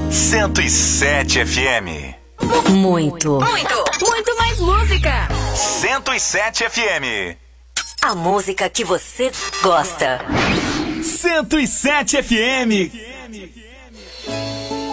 107 FM. Muito mais música. 107 FM. A música que você gosta. 107 FM.